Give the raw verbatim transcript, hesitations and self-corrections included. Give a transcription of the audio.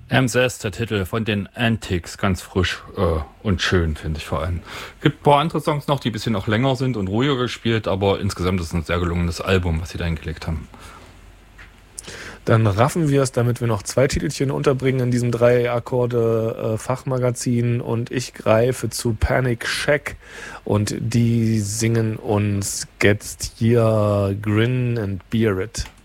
Amzeth, der Titel von den Antics, ganz frisch äh, und schön, finde ich vor allem. Gibt ein paar andere Songs noch, die ein bisschen auch länger sind und ruhiger gespielt, aber insgesamt ist es ein sehr gelungenes Album, was sie da hingelegt haben. Dann raffen wir es, damit wir noch zwei Titelchen unterbringen in diesem drei Akkorde äh, Fachmagazin, und ich greife zu Panic Shack und die singen uns Get Your Grin and Bear It.